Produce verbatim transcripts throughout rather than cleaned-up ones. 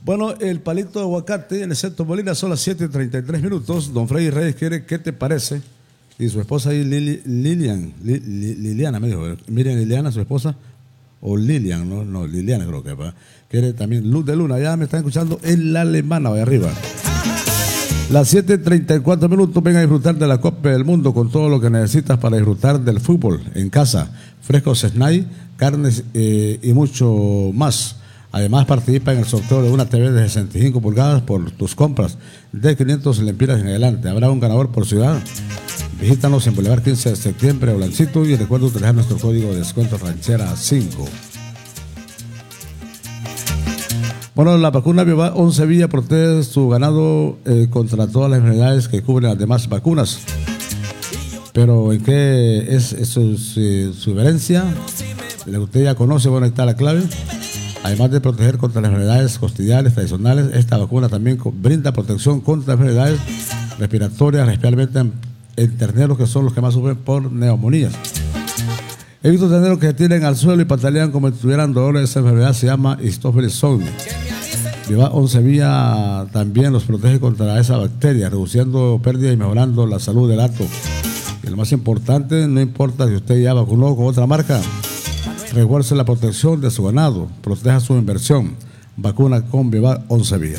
Bueno, el palito de aguacate en el centro Molina son las siete y treinta y tres minutos. Don Freddy Reyes quiere, ¿qué te parece? Y su esposa ahí, Lili, Lilian, Li, Li, Liliana, me dijo, Miriam Liliana, su esposa, o Lilian, no, no, Liliana creo que va. Quiere también Luz de Luna, ya me están escuchando en la alemana, de arriba. Las siete y treinta y cuatro minutos, ven a disfrutar de la Copa del Mundo con todo lo que necesitas para disfrutar del fútbol en casa. Frescos snack, carnes eh, y mucho más. Además, participa en el sorteo de una T V de sesenta y cinco pulgadas por tus compras de quinientos lempiras en adelante. Habrá un ganador por ciudad. Visítanos en Boulevard quince de septiembre, Olancito, y recuerda utilizar nuestro código de descuento Ranchera cinco. Bueno, la vacuna Viva once Villa protege su ganado eh, contra todas las enfermedades que cubren las demás vacunas. Pero ¿en qué es, es su, su, su diferencia? La que usted ya conoce, bueno, ahí está la clave. Además de proteger contra las enfermedades costillales tradicionales, esta vacuna también brinda protección contra enfermedades respiratorias, especialmente en, en terneros que son los que más sufren por neumonías. He visto terneros que se tiran al suelo y patalean como si tuvieran dolor. Esa enfermedad se llama Staphylococcus aureus. Viva once Villa también los protege contra esa bacteria, reduciendo pérdidas y mejorando la salud del hato. Y lo más importante, no importa si usted ya vacunó con otra marca, refuerce la protección de su ganado, proteja su inversión. Vacuna con Viva once Villa.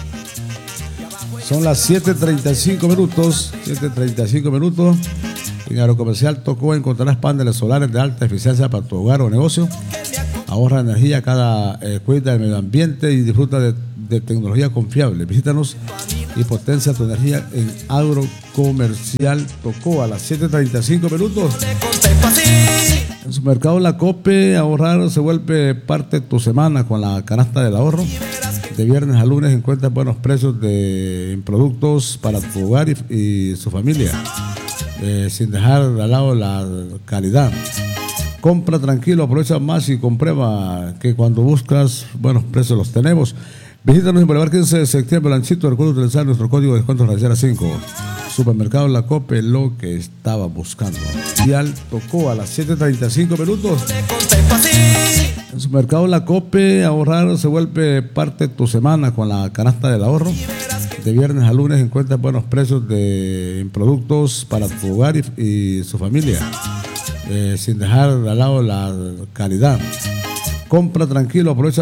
Son las siete y treinta y cinco minutos. siete y treinta y cinco minutos. En Agrocomercial Tocó encontrarás paneles solares de alta eficiencia para tu hogar o negocio. Ahorra energía, cada eh, cuida del medio ambiente y disfruta de, de tecnología confiable. Visítanos y potencia tu energía en Agrocomercial Tocó a las siete y treinta y cinco minutos. En su mercado La Cope, ahorrar se vuelve parte de tu semana con la canasta del ahorro. De viernes a lunes encuentras buenos precios de en productos para tu hogar y, y su familia, eh, sin dejar de lado la calidad. Compra tranquilo, aprovecha más y comprueba que cuando buscas buenos precios los tenemos. Visítanos en Boulevard quince de septiembre, Lanchito. Recuerda utilizar nuestro código de descuento Ranchera cinco. Supermercado La Cope, lo que estaba buscando. Vial Tocó a las siete y treinta y cinco minutos. En su mercado La Cope, ahorrar se vuelve parte de tu semana con la canasta del ahorro. De viernes a lunes encuentras buenos precios de en productos para tu hogar y, y su familia, eh, sin dejar de lado la calidad. Compra tranquilo, aprovecha